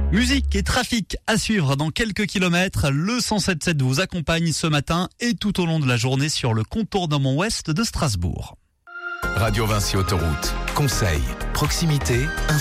Musique et trafic à suivre dans quelques kilomètres. Le 107.7 vous accompagne ce matin et tout au long de la journée sur le contournement ouest de Strasbourg. Radio Vinci Autoroute. Conseils, proximité,